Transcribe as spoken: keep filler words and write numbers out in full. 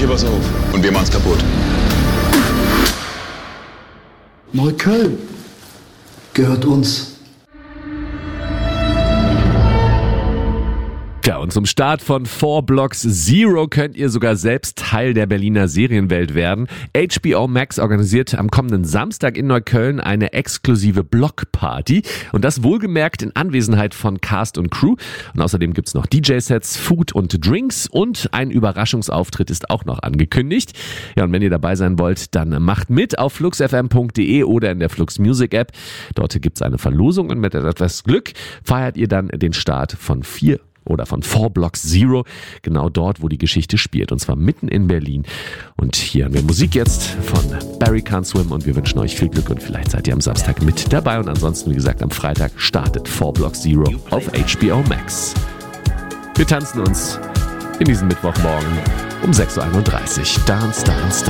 hier was auf. Und wir machen's kaputt. Neukölln gehört uns. Ja, und zum Start von Four Blocks Zero könnt ihr sogar selbst Teil der Berliner Serienwelt werden. H B O Max organisiert am kommenden Samstag in Neukölln eine exklusive Blockparty. Und das wohlgemerkt in Anwesenheit von Cast und Crew. Und außerdem gibt's noch D J-Sets, Food und Drinks und ein Überraschungsauftritt ist auch noch angekündigt. Ja, und wenn ihr dabei sein wollt, dann macht mit auf flux f m punkt d e oder in der Flux Music App. Dort gibt's eine Verlosung und mit etwas Glück feiert ihr dann den Start von vier oder von Four Blocks Zero, genau dort, wo die Geschichte spielt, und zwar mitten in Berlin. Und hier haben wir Musik jetzt von Barry Can't Swim und wir wünschen euch viel Glück und vielleicht seid ihr am Samstag mit dabei und ansonsten, wie gesagt, am Freitag startet Four Blocks Zero auf H B O Max. Wir tanzen uns in diesem Mittwochmorgen um sechs Uhr einunddreißig. Dance, dance, dance.